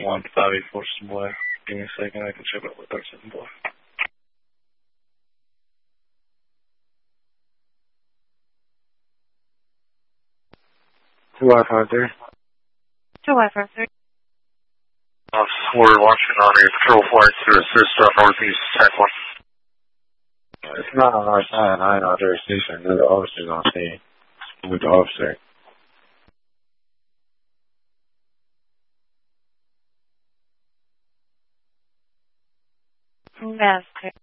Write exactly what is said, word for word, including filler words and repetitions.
one five eight four boy. Give me a second, I can check out with thirty-seven boy. Two Y five three. Two Y five three. Uh, we're launching on a patrol flight to assist uh, northeast tech one. It's not on our side, not on our jurisdiction. There's the officers on scene. With the officer. Master.